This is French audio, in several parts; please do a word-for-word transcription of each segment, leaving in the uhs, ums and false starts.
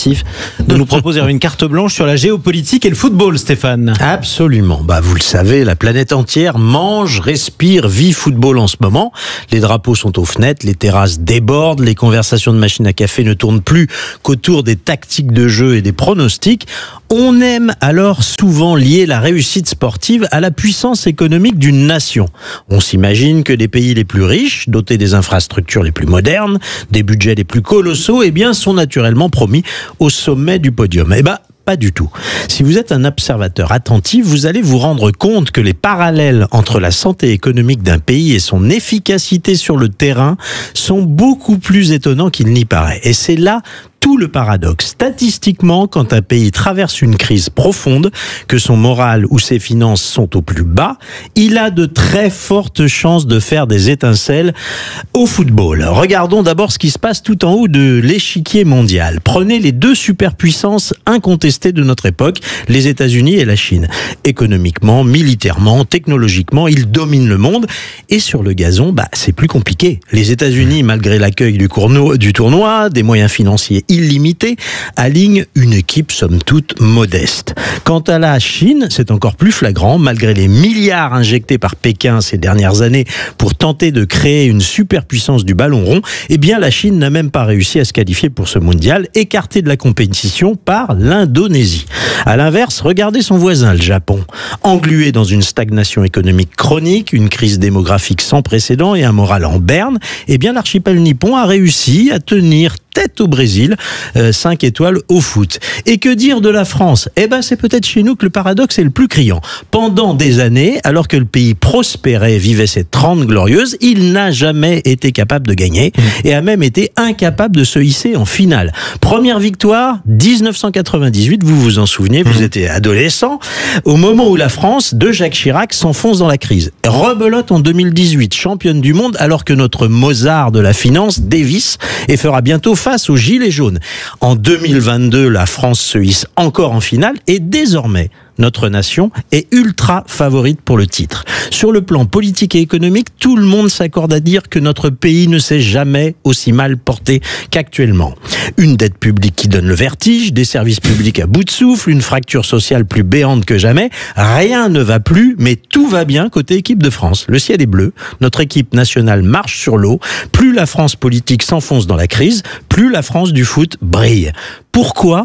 subversif de nous proposer une carte blanche sur la géopolitique et le football, Stéphane. Absolument. Bah, vous le savez, la planète entière mange, respire, vit football en ce moment. Les drapeaux sont aux fenêtres, les terrasses débordent, les conversations de machine à café ne tournent plus qu'autour des tactiques de jeu et des pronostics. On aime alors souvent lier la réussite sportive à la puissance économique d'une nation. On s'imagine que les pays les plus riches, dotés des infrastructures les plus modernes, des budgets les plus colossaux, eh bien, sont naturellement promis au sommet du podium. Eh ben, pas du tout. Si vous êtes un observateur attentif, vous allez vous rendre compte que les parallèles entre la santé économique d'un pays et son efficacité sur le terrain sont beaucoup plus étonnants qu'il n'y paraît. Et c'est là tout le paradoxe. Statistiquement, quand un pays traverse une crise profonde, que son moral ou ses finances sont au plus bas, il a de très fortes chances de faire des étincelles au football. Regardons d'abord ce qui se passe tout en haut de l'échiquier mondial. Prenez les deux superpuissances incontestées de notre époque, les États-Unis et la Chine. Économiquement, militairement, technologiquement, ils dominent le monde. Et sur le gazon, bah, c'est plus compliqué. Les États-Unis, malgré l'accueil du, courno- du tournoi, des moyens financiers illimité, aligne une équipe somme toute modeste. Quant à la Chine, c'est encore plus flagrant, malgré les milliards injectés par Pékin ces dernières années pour tenter de créer une superpuissance du ballon rond, eh bien la Chine n'a même pas réussi à se qualifier pour ce mondial, écarté de la compétition par l'Indonésie. À l'inverse, regardez son voisin, le Japon. Englué dans une stagnation économique chronique, une crise démographique sans précédent et un moral en berne, eh bien l'archipel nippon a réussi à tenir tête au Brésil, euh, cinq étoiles au foot. Et que dire de la France ? Eh ben, c'est peut-être chez nous que le paradoxe est le plus criant. Pendant des années, alors que le pays prospérait, vivait ses trente glorieuses, il n'a jamais été capable de gagner et a même été incapable de se hisser en finale. Première victoire, dix-neuf cent quatre-vingt-dix-huit, vous vous en souvenez, vous étiez adolescent, au moment où la France de Jacques Chirac s'enfonce dans la crise. Rebelote en deux mille dix-huit, championne du monde, alors que notre Mozart de la finance dévisse et fera bientôt face aux Gilets jaunes. En deux mille vingt-deux, la France se hisse encore en finale et désormais, notre nation est ultra favorite pour le titre. Sur le plan politique et économique, tout le monde s'accorde à dire que notre pays ne s'est jamais aussi mal porté qu'actuellement. Une dette publique qui donne le vertige, des services publics à bout de souffle, une fracture sociale plus béante que jamais. Rien ne va plus, mais tout va bien côté équipe de France. Le ciel est bleu, notre équipe nationale marche sur l'eau. Plus la France politique s'enfonce dans la crise, plus la France du foot brille. Pourquoi ?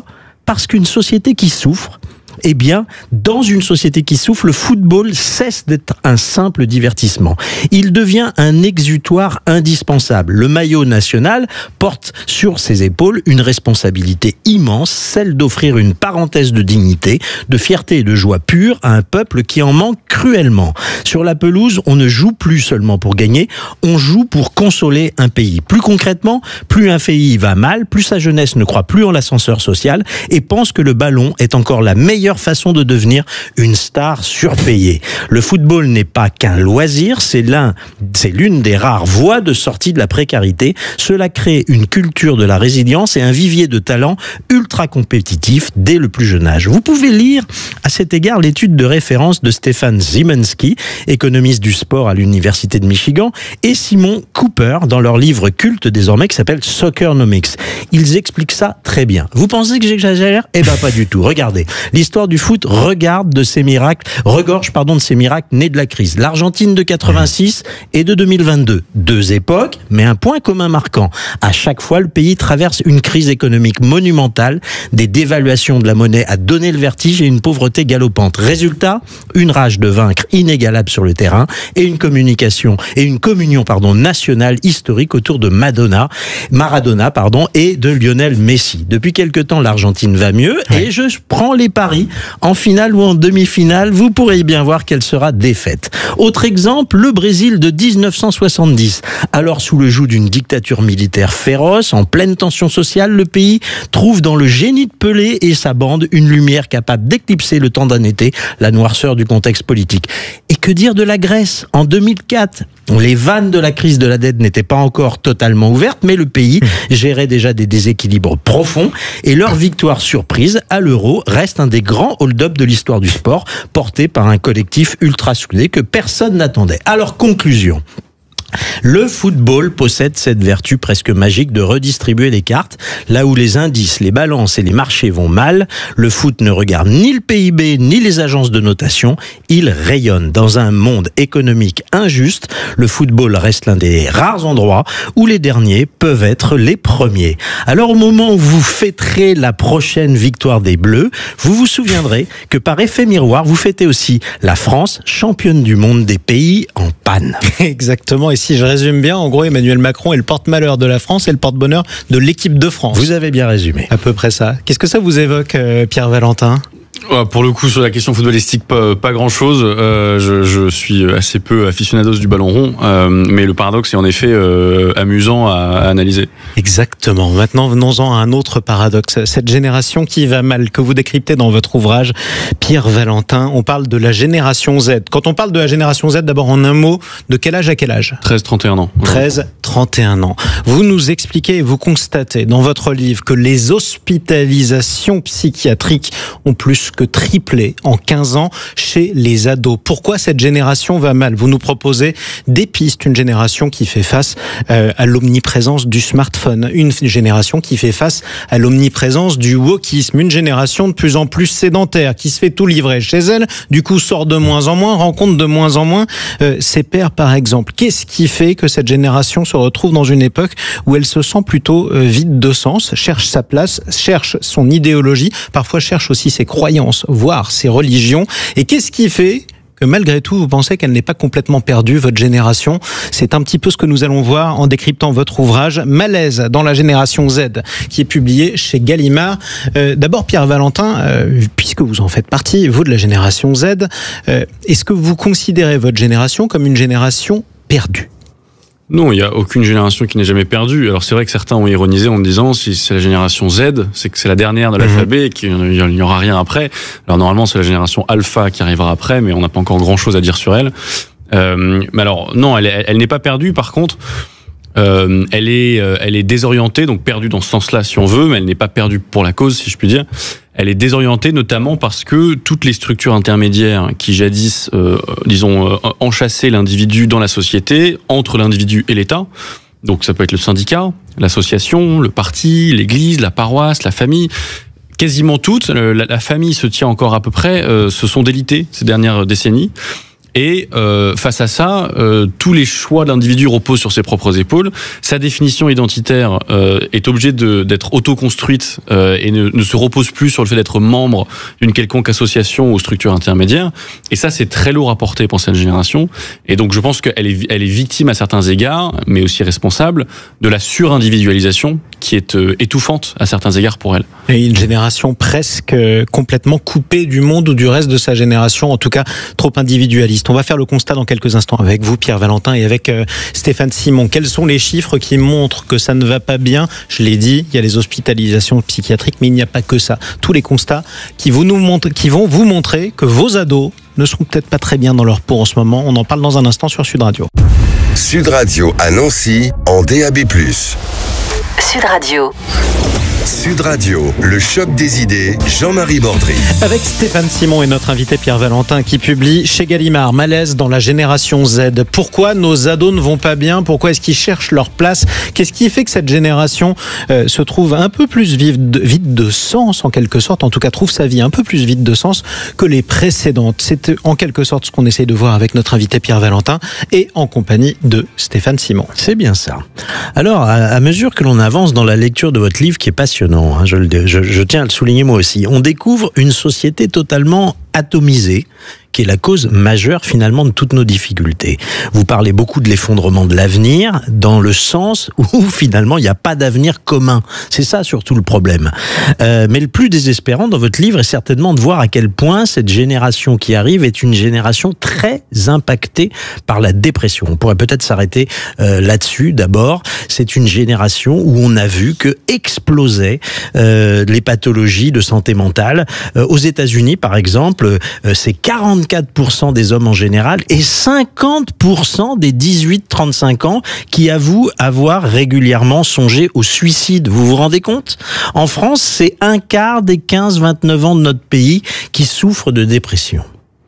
Parce qu'une société qui souffre, eh bien, dans une société qui souffre, le football cesse d'être un simple divertissement. Il devient un exutoire indispensable. Le maillot national porte sur ses épaules une responsabilité immense, celle d'offrir une parenthèse de dignité, de fierté et de joie pure à un peuple qui en manque cruellement. Sur la pelouse, on ne joue plus seulement pour gagner, on joue pour consoler un pays. Plus concrètement, plus un pays va mal, plus sa jeunesse ne croit plus en l'ascenseur social et pense que le ballon est encore la meilleure façon de devenir une star surpayée. Le football n'est pas qu'un loisir, c'est l'un, c'est l'une des rares voies de sortie de la précarité. Cela crée une culture de la résilience et un vivier de talents ultra compétitifs dès le plus jeune âge. Vous pouvez lire à cet égard l'étude de référence de Stefan Ziemensky, économiste du sport à l'université de Michigan, et Simon Cooper dans leur livre culte désormais qui s'appelle Soccernomics. Ils expliquent ça très bien. Vous pensez que j'exagère ? Eh ben pas du tout. Regardez, l'histoire du foot regarde de ces miracles, regorge pardon de ces miracles nés de la crise. L'Argentine de quatre-vingt-six et de deux mille vingt-deux, deux époques, mais un point commun marquant. À chaque fois, le pays traverse une crise économique monumentale, des dévaluations de la monnaie à donner le vertige et une pauvreté galopante. Résultat, une rage de vaincre inégalable sur le terrain et une communication et une communion pardon nationale historique autour de Madonna, Maradona pardon et de Lionel Messi. Depuis quelque temps, l'Argentine va mieux et je prends les paris. En finale ou en demi-finale, vous pourrez bien voir qu'elle sera défaite. Autre exemple, le Brésil de dix-neuf cent soixante-dix. Alors sous le joug d'une dictature militaire féroce, en pleine tension sociale, le pays trouve dans le génie de Pelé et sa bande une lumière capable d'éclipser le temps d'un été, la noirceur du contexte politique. Et que dire de la Grèce en deux mille quatre ? Les vannes de la crise de la dette n'étaient pas encore totalement ouvertes, mais le pays gérait déjà des déséquilibres profonds et leur victoire surprise à l'Euro reste un des grands hold-up de l'histoire du sport, porté par un collectif ultra soudé que personne n'attendait. Alors, conclusion. Le football possède cette vertu presque magique de redistribuer les cartes. Là où les indices, les balances et les marchés vont mal, le foot ne regarde ni le P I B ni les agences de notation. Il rayonne. Dans un monde économique injuste, le football reste l'un des rares endroits où les derniers peuvent être les premiers. Alors au moment où vous fêterez la prochaine victoire des Bleus, vous vous souviendrez que par effet miroir, vous fêtez aussi la France, championne du monde des pays en panne. Exactement. Et si je résume bien, en gros, Emmanuel Macron est le porte-malheur de la France et le porte-bonheur de l'équipe de France. Vous avez bien résumé. À peu près ça. Qu'est-ce que ça vous évoque, euh, Pierre Valentin ? Pour le coup, sur la question footballistique, pas, pas grand-chose. Euh, je, je suis assez peu aficionados du ballon rond, euh, mais le paradoxe est en effet euh, amusant à, à analyser. Exactement. Maintenant, venons-en à un autre paradoxe. Cette génération qui va mal, que vous décryptez dans votre ouvrage, Pierre Valentin, on parle de la génération Z. Quand on parle de la génération Z, d'abord en un mot, de quel âge à quel âge ? treize trente et un ans. treize trente et un ans. Vous nous expliquez et vous constatez dans votre livre que les hospitalisations psychiatriques ont plus que triplé en quinze ans chez les ados. Pourquoi cette génération va mal ? Vous nous proposez des pistes, une génération qui fait face euh, à l'omniprésence du smartphone, une génération qui fait face à l'omniprésence du wokisme, une génération de plus en plus sédentaire, qui se fait tout livrer chez elle, du coup sort de moins en moins, rencontre de moins en moins euh, ses pairs par exemple. Qu'est-ce qui fait que cette génération se retrouve dans une époque où elle se sent plutôt euh, vide de sens, cherche sa place, cherche son idéologie, parfois cherche aussi ses croyances, voire ses religions. Et qu'est-ce qui fait que malgré tout, vous pensez qu'elle n'est pas complètement perdue, votre génération ? C'est un petit peu ce que nous allons voir en décryptant votre ouvrage « Malaise dans la génération Z » qui est publié chez Gallimard. Euh, d'abord, Pierre Valentin, euh, puisque vous en faites partie, vous de la génération Z, euh, est-ce que vous considérez votre génération comme une génération perdue ? Non, il n'y a aucune génération qui n'est jamais perdue. Alors c'est vrai que certains ont ironisé en disant si c'est la génération Z, c'est que c'est la dernière de l'alphabet et qu'il n'y aura rien après. Alors normalement c'est la génération alpha qui arrivera après, mais on n'a pas encore grand-chose à dire sur elle. Euh, mais alors non, elle, elle, elle n'est pas perdue. Par contre, euh, elle est, euh, elle est désorientée, donc perdue dans ce sens-là si on veut, mais elle n'est pas perdue pour la cause, si je puis dire. Elle est désorientée notamment parce que toutes les structures intermédiaires qui jadis, euh, disons, euh, enchassaient l'individu dans la société, entre l'individu et l'État, donc ça peut être le syndicat, l'association, le parti, l'église, la paroisse, la famille, quasiment toutes, la, la famille se tient encore à peu près, euh, se sont délités ces dernières décennies. Et euh, face à ça, euh, tous les choix de l'individu reposent sur ses propres épaules. Sa définition identitaire euh, est obligée de, d'être auto-construite euh, et ne, ne se repose plus sur le fait d'être membre d'une quelconque association ou structure intermédiaire. Et ça, c'est très lourd à porter pour cette génération. Et donc, je pense qu'elle est, elle est victime à certains égards, mais aussi responsable de la surindividualisation qui est euh, étouffante à certains égards pour elle. Et une génération presque complètement coupée du monde ou du reste de sa génération, en tout cas trop individualiste. On va faire le constat dans quelques instants avec vous, Pierre Valentin, et avec euh, Stéphane Simon. Quels sont les chiffres qui montrent que ça ne va pas bien ? Je l'ai dit, il y a les hospitalisations psychiatriques, mais il n'y a pas que ça. Tous les constats qui, vous nous montrent, qui vont vous montrer que vos ados ne sont peut-être pas très bien dans leur peau en ce moment. On en parle dans un instant sur Sud Radio. Sud Radio à Nancy, en D A B plus. Sud Radio. Sud Radio, le choc des idées, Jean-Marie Bordry. Avec Stéphane Simon et notre invité Pierre Valentin qui publie chez Gallimard « Malaise dans la génération Z ». Pourquoi nos ados ne vont pas bien ? Pourquoi est-ce qu'ils cherchent leur place ? Qu'est-ce qui fait que cette génération euh, se trouve un peu plus vide de, vide de sens, en quelque sorte, en tout cas trouve sa vie un peu plus vide de sens que les précédentes ? C'est en quelque sorte ce qu'on essaye de voir avec notre invité Pierre Valentin et en compagnie de Stéphane Simon. C'est bien ça. Alors, à, à mesure que l'on avance dans la lecture de votre livre qui est passionnant, Hein, je, le, je, je tiens à le souligner moi aussi. On découvre une société totalement atomisée, qui est la cause majeure finalement de toutes nos difficultés. Vous parlez beaucoup de l'effondrement de l'avenir, dans le sens où finalement il n'y a pas d'avenir commun. C'est ça surtout le problème. Euh, mais le plus désespérant dans votre livre est certainement de voir à quel point cette génération qui arrive est une génération très impactée par la dépression. On pourrait peut-être s'arrêter euh, là-dessus d'abord. C'est une génération où on a vu que explosaient euh, les pathologies de santé mentale. Euh, aux États-Unis par exemple, euh, c'est quarante-quatre pour cent des hommes en général et cinquante pour cent des dix-huit trente-cinq ans qui avouent avoir régulièrement songé au suicide. Vous vous rendez compte ? En France, c'est un quart des quinze vingt-neuf ans de notre pays qui souffrent de dépression.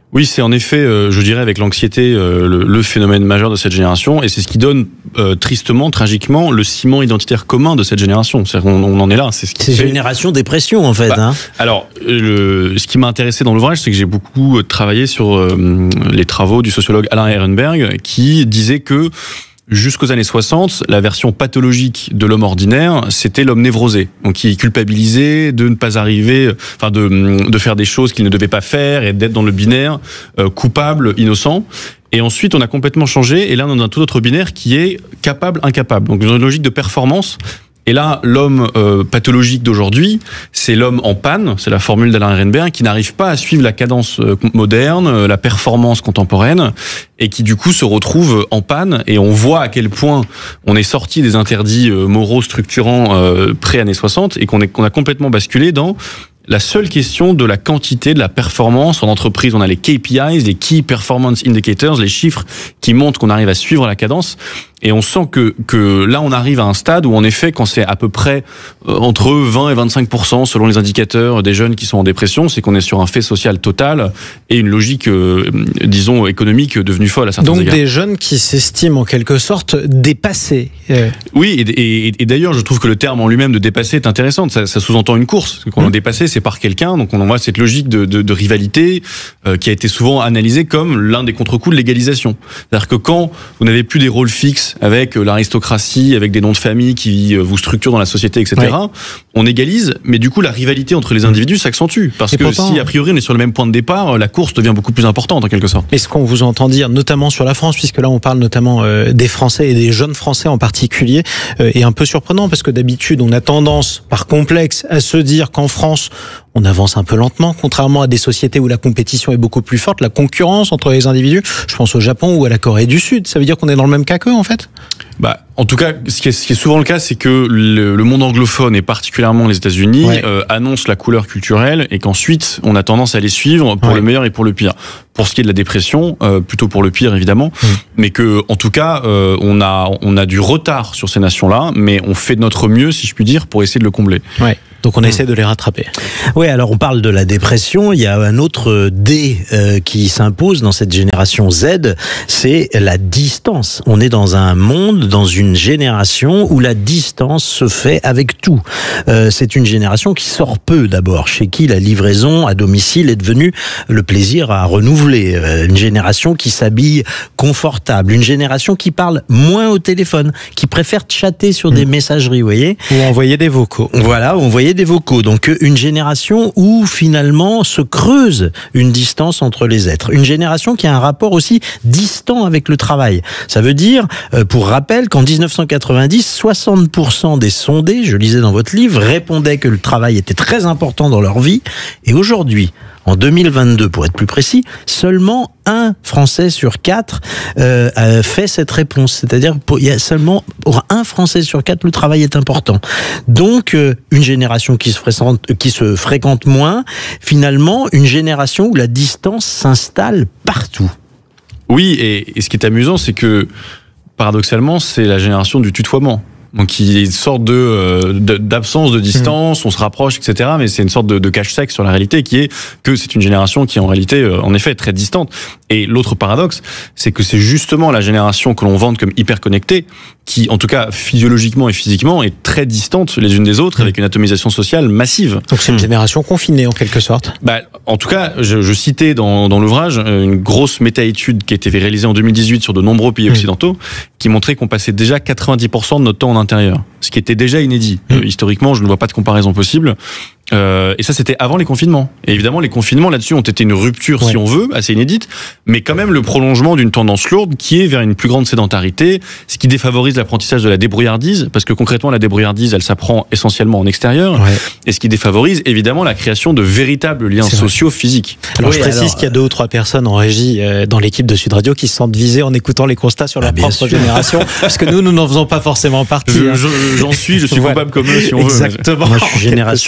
Oui, c'est en effet, euh, je dirais, avec l'anxiété, euh, le, le phénomène majeur de cette génération, et c'est ce qui donne euh, tristement, tragiquement, le ciment identitaire commun de cette génération. C'est-à-dire qu'on on en est là. C'est ce qui C'est fait... génération dépression, en fait. Bah, hein. Alors, le, ce qui m'a intéressé dans l'ouvrage, c'est que j'ai beaucoup travaillé sur euh, les travaux du sociologue Alain Ehrenberg, qui disait que jusqu'aux années soixante, la version pathologique de l'homme ordinaire, c'était l'homme névrosé. Donc, qui culpabilisait de ne pas arriver, enfin, de, de faire des choses qu'il ne devait pas faire et d'être dans le binaire, euh, coupable, innocent. Et ensuite, on a complètement changé. Et là, on a un tout autre binaire qui est capable, incapable. Donc, dans une logique de performance. Et là, l'homme euh, pathologique d'aujourd'hui, c'est l'homme en panne, c'est la formule d'Alain Ehrenberg, qui n'arrive pas à suivre la cadence euh, moderne, euh, la performance contemporaine, et qui du coup se retrouve en panne. Et on voit à quel point on est sorti des interdits euh, moraux structurants euh, pré-années soixante, et qu'on est, qu'on a complètement basculé dans la seule question de la quantité, de la performance. En entreprise, on a les K P Is, les Key Performance Indicators, les chiffres qui montrent qu'on arrive à suivre la cadence. Et on sent que, que là, on arrive à un stade où, en effet, quand c'est à peu près euh, entre vingt et vingt-cinq pour cent selon les indicateurs des jeunes qui sont en dépression, c'est qu'on est sur un fait social total et une logique, euh, disons, économique devenue folle à certains Donc égards. des jeunes qui s'estiment en quelque sorte dépassés. Euh. Oui, et, et, et d'ailleurs, je trouve que le terme en lui-même de dépasser est intéressant. Ça, ça sous-entend une course. Quand on est dépassé, c'est par quelqu'un. Donc on voit cette logique de, de, de rivalité euh, qui a été souvent analysée comme l'un des contre-coups de l'égalisation. C'est-à-dire que quand vous n'avez plus des rôles fixes avec l'aristocratie, avec des noms de famille qui vous structurent dans la société, et cetera. Oui. On égalise, mais du coup la rivalité entre les individus s'accentue. Parce et que pourtant, si a priori on est sur le même point de départ, la course devient beaucoup plus importante en quelque sorte. Et ce qu'on vous entend dire, notamment sur la France, puisque là on parle notamment euh, des Français et des jeunes Français en particulier, euh, est un peu surprenant parce que d'habitude on a tendance, par complexe, à se dire qu'en France on avance un peu lentement, contrairement à des sociétés où la compétition est beaucoup plus forte, la concurrence entre les individus. Je pense au Japon ou à la Corée du Sud. Ça veut dire qu'on est dans le même cas qu'eux, en fait ? Bah, en tout cas, ce qui est, ce qui est souvent le cas, c'est que le, le monde anglophone, et particulièrement les États-Unis, ouais. euh, annonce la couleur culturelle et qu'ensuite, on a tendance à les suivre pour ouais. le meilleur et pour le pire. Pour ce qui est de la dépression, euh, plutôt pour le pire, évidemment, mmh. mais que, en tout cas, euh, on a, on a du retard sur ces nations-là, mais on fait de notre mieux, si je puis dire, pour essayer de le combler. Ouais. Donc on essaie de les rattraper. Oui, alors on parle de la dépression, il y a un autre D euh, qui s'impose dans cette génération Z, c'est la distance. On est dans un monde, dans une génération où la distance se fait avec tout. Euh, c'est une génération qui sort peu d'abord, chez qui la livraison à domicile est devenue le plaisir à renouveler. Euh, une génération qui s'habille confortable, une génération qui parle moins au téléphone, qui préfère chatter sur mmh. des messageries, vous voyez ? Ou envoyer des vocaux. Voilà, on voyait des vocaux. Donc une génération où finalement se creuse une distance entre les êtres. Une génération qui a un rapport aussi distant avec le travail. Ça veut dire, pour rappel, qu'en dix-neuf cent quatre-vingt-dix, soixante pour cent des sondés, je lisais dans votre livre, répondaient que le travail était très important dans leur vie. Et aujourd'hui, en deux mille vingt-deux, pour être plus précis, seulement un Français sur quatre euh, a fait cette réponse. C'est-à-dire, pour, il y a seulement pour un Français sur quatre, le travail est important. Donc, euh, une génération qui se, fréquente, qui se fréquente moins, finalement, une génération où la distance s'installe partout. Oui, et, et ce qui est amusant, c'est que, paradoxalement, c'est la génération du tutoiement. Donc il y a une sorte de, euh, de d'absence de distance, mmh. on se rapproche, et cetera. Mais c'est une sorte de, de cache-sexe sur la réalité qui est que c'est une génération qui est en réalité, euh, en effet, très distante. Et l'autre paradoxe, c'est que c'est justement la génération que l'on vante comme hyper connectée, qui, en tout cas physiologiquement et physiquement, est très distante les unes des autres, mmh. avec une atomisation sociale massive. Donc c'est une mmh. génération confinée en quelque sorte. Bah, en tout cas, je, je citais dans, dans l'ouvrage une grosse méta-étude qui a été réalisée en deux mille dix-huit sur de nombreux pays mmh. occidentaux, qui montrait qu'on passait déjà quatre-vingt-dix pour cent de notre temps en intérieur, ce qui était déjà inédit. Mmh. Euh, historiquement, je ne vois pas de comparaison possible. Euh, et ça, c'était avant les confinements. Et évidemment, les confinements là-dessus ont été une rupture, ouais. si on veut, assez inédite, mais quand même le prolongement d'une tendance lourde qui est vers une plus grande sédentarité, ce qui défavorise l'apprentissage de la débrouillardise, parce que concrètement, la débrouillardise, elle s'apprend essentiellement en extérieur, ouais. et ce qui défavorise évidemment la création de véritables liens C'est sociaux vrai. physiques. Alors, oui, je précise alors, qu'il y a deux ou trois personnes en régie euh, dans l'équipe de Sud Radio qui se sentent visées en écoutant les constats sur leur ah, propre sûr. génération, parce que nous, nous n'en faisons pas forcément partie. Je, hein. je, j'en suis, je suis voilà. coupable comme eux, si on Exactement. veut. Moi, je suis génération X.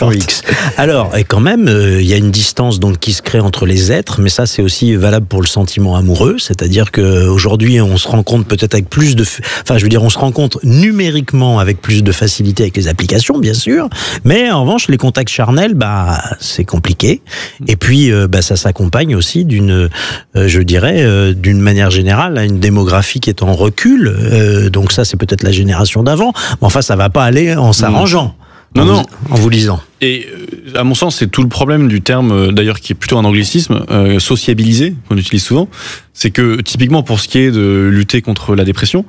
Alors, et quand même, il euh, y a une distance donc qui se crée entre les êtres, mais ça c'est aussi valable pour le sentiment amoureux, c'est-à-dire que aujourd'hui on se rencontre peut-être avec plus de, enfin je veux dire on se rencontre numériquement avec plus de facilité avec les applications bien sûr, mais en revanche les contacts charnels, bah c'est compliqué. Et puis euh, bah ça s'accompagne aussi d'une, euh, je dirais, euh, d'une manière générale, à une démographie qui est en recul. Euh, donc ça c'est peut-être la génération d'avant, mais enfin ça va pas aller en s'arrangeant. Non, en non. Vous, en vous lisant. Et à mon sens, c'est tout le problème du terme, d'ailleurs, qui est plutôt un anglicisme, euh, sociabilisé, qu'on utilise souvent. C'est que, typiquement, pour ce qui est de lutter contre la dépression,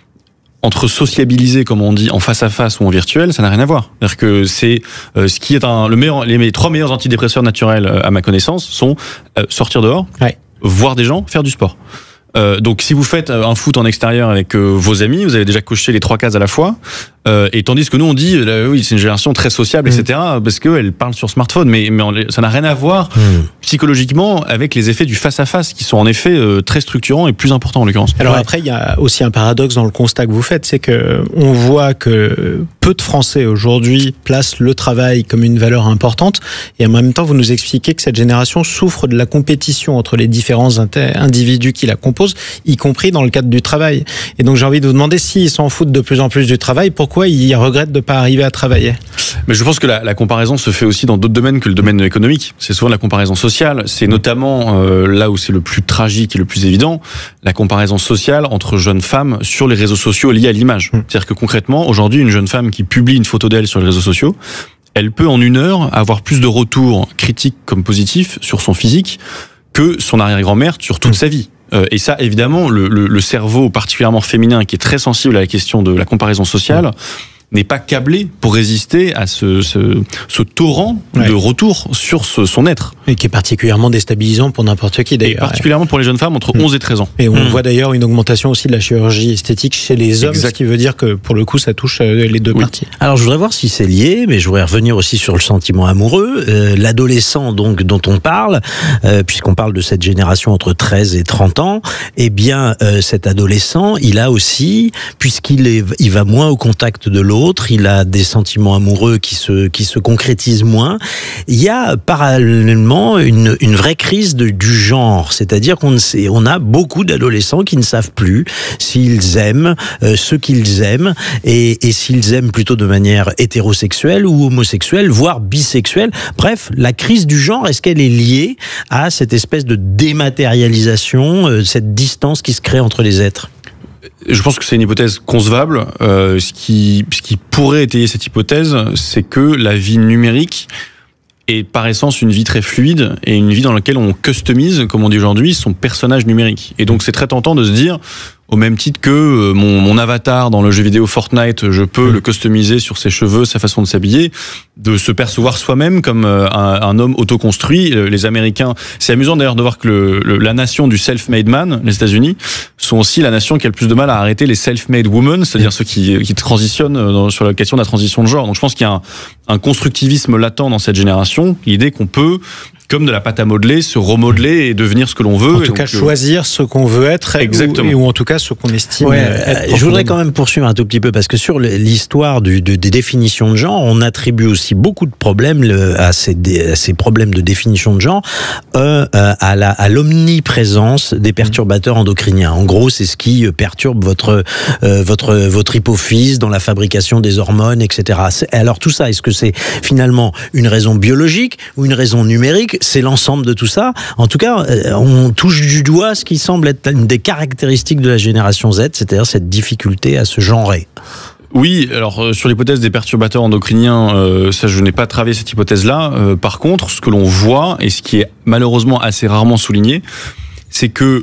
entre sociabiliser, comme on dit, en face à face ou en virtuel, ça n'a rien à voir. C'est-à-dire que c'est euh, ce qui est un, le meilleur, les, les trois meilleurs antidépresseurs naturels, euh, à ma connaissance, sont euh, sortir dehors, ouais. voir des gens, faire du sport. Euh, donc si vous faites un foot en extérieur avec euh, vos amis, vous avez déjà coché les trois cases à la fois. Euh, et tandis que nous on dit euh, oui c'est une génération très sociable, mmh. et cetera parce qu'elle parle sur smartphone, mais mais on, ça n'a rien à voir mmh. psychologiquement avec les effets du face à face qui sont en effet euh, très structurants et plus importants en l'occurrence. Alors ouais. après il y a aussi un paradoxe dans le constat que vous faites, c'est que on voit que peu de Français aujourd'hui placent le travail comme une valeur importante, et en même temps vous nous expliquez que cette génération souffre de la compétition entre les différents individus qui la composent, y compris dans le cadre du travail. Et donc j'ai envie de vous demander, s'ils s'en foutent de plus en plus du travail, pourquoi ils regrettent de ne pas arriver à travailler? Mais je pense que la, la comparaison se fait aussi dans d'autres domaines que le domaine économique. C'est souvent la comparaison sociale. C'est notamment euh, là où c'est le plus tragique et le plus évident, la comparaison sociale entre jeunes femmes sur les réseaux sociaux liés à l'image. Mmh. C'est-à-dire que concrètement, aujourd'hui, une jeune femme qui publie une photo d'elle sur les réseaux sociaux, elle peut en une heure avoir plus de retours critiques comme positifs sur son physique que son arrière-grand-mère sur toute mmh. sa vie. Euh, et ça, évidemment, le, le, le cerveau particulièrement féminin, qui est très sensible à la question de la comparaison sociale, n'est pas câblé pour résister à ce, ce, ce torrent ouais. de retour sur ce, son être. Et qui est particulièrement déstabilisant pour n'importe qui d'ailleurs. Et particulièrement ouais. pour les jeunes femmes entre mmh. onze et treize ans. Et on mmh. voit d'ailleurs une augmentation aussi de la chirurgie esthétique chez les hommes, exact. Ce qui veut dire que pour le coup ça touche les deux oui. parties. Alors je voudrais voir si c'est lié, mais je voudrais revenir aussi sur le sentiment amoureux. Euh, l'adolescent donc dont on parle, euh, puisqu'on parle de cette génération entre treize et trente ans, eh bien euh, cet adolescent, il a aussi, puisqu'il est, il va moins au contact de l'autre, L'autre, il a des sentiments amoureux qui se qui se concrétisent moins. Il y a parallèlement une une vraie crise de, du genre, c'est-à-dire qu'on sait, on a beaucoup d'adolescents qui ne savent plus s'ils aiment euh, ce qu'ils aiment et, et s'ils aiment plutôt de manière hétérosexuelle ou homosexuelle, voire bisexuelle. Bref, la crise du genre, est-ce qu'elle est liée à cette espèce de dématérialisation, euh, cette distance qui se crée entre les êtres? Je pense que c'est une hypothèse concevable. Euh, ce qui, ce qui pourrait étayer cette hypothèse, c'est que la vie numérique est par essence une vie très fluide et une vie dans laquelle on customise, comme on dit aujourd'hui, son personnage numérique. Et donc c'est très tentant de se dire, au même titre que mon, mon avatar dans le jeu vidéo Fortnite, je peux mmh. le customiser sur ses cheveux, sa façon de s'habiller, de se percevoir soi-même comme un, un homme autoconstruit. Les Américains, c'est amusant d'ailleurs de voir que le, le, la nation du self-made man, les États-Unis, sont aussi la nation qui a le plus de mal à arrêter les self-made women, c'est-à-dire mmh. ceux qui, qui transitionnent dans, sur la question de la transition de genre. Donc je pense qu'il y a un, un constructivisme latent dans cette génération, l'idée qu'on peut, comme de la pâte à modeler, se remodeler et devenir ce que l'on veut. En tout cas, donc, choisir ce qu'on veut être. Exactement. Ou, ou en tout cas, ce qu'on estime ouais, être. Je voudrais quand même poursuivre un tout petit peu, parce que sur l'histoire du, de, des définitions de genre, on attribue aussi beaucoup de problèmes à ces, à ces problèmes de définition de genre euh, à la, à l'omniprésence des perturbateurs endocriniens. En gros, c'est ce qui perturbe votre, euh, votre, votre hypophyse dans la fabrication des hormones, et cetera. Alors tout ça, est-ce que c'est finalement une raison biologique ou une raison numérique? C'est l'ensemble de tout ça. En tout cas, on touche du doigt ce qui semble être une des caractéristiques de la génération Z, c'est-à-dire cette difficulté à se genrer. Oui, alors euh, sur l'hypothèse des perturbateurs endocriniens, euh, ça je n'ai pas travaillé cette hypothèse-là. Euh, par contre, ce que l'on voit, et ce qui est malheureusement assez rarement souligné, c'est que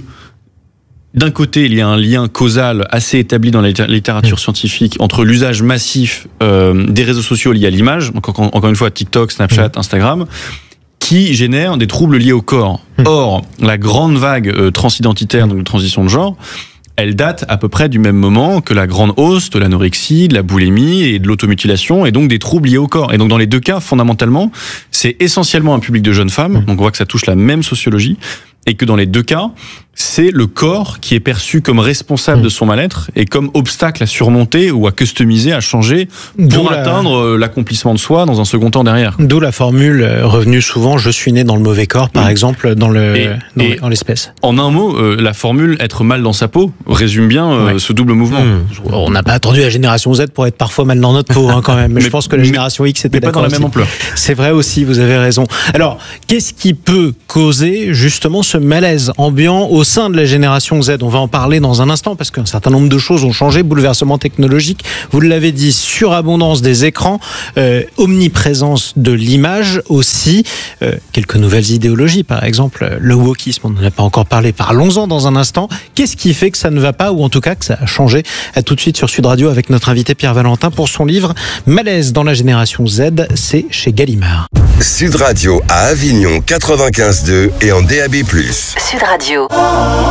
d'un côté, il y a un lien causal assez établi dans la littérature scientifique entre l'usage massif euh, des réseaux sociaux liés à l'image, donc encore, encore une fois TikTok, Snapchat, Instagram, qui génère des troubles liés au corps. Or, la grande vague euh, transidentitaire, donc de transition de genre, elle date à peu près du même moment que la grande hausse de l'anorexie, de la boulimie et de l'automutilation, et donc des troubles liés au corps. Et donc dans les deux cas, fondamentalement, c'est essentiellement un public de jeunes femmes, donc on voit que ça touche la même sociologie, et que dans les deux cas, c'est le corps qui est perçu comme responsable mmh. de son mal-être et comme obstacle à surmonter ou à customiser, à changer pour la... atteindre l'accomplissement de soi dans un second temps derrière. D'où la formule revenue souvent « je suis né dans le mauvais corps », par mmh. exemple, dans, le, et, dans, et en l'espèce. En un mot, euh, la formule « être mal dans sa peau » résume bien euh, ouais. ce double mouvement. Mmh. On n'a pas attendu la génération Z pour être parfois mal dans notre peau, hein, quand même. Mais, mais je pense que la génération X était pas dans la aussi. même ampleur. C'est vrai aussi, vous avez raison. Alors, qu'est-ce qui peut causer justement ce malaise ambiant au sein de la génération Z? On va en parler dans un instant parce qu'un certain nombre de choses ont changé, bouleversement technologique, vous l'avez dit, surabondance des écrans, euh, omniprésence de l'image aussi, euh, quelques nouvelles idéologies, par exemple le wokisme, on n'en a pas encore parlé, parlons-en dans un instant. Qu'est-ce qui fait que ça ne va pas, ou en tout cas que ça a changé? À tout de suite sur Sud Radio avec notre invité Pierre Valentin pour son livre Malaise dans la génération Z, c'est chez Gallimard. Sud Radio à Avignon quatre-vingt-quinze deux et en D A B plus. Sud Radio.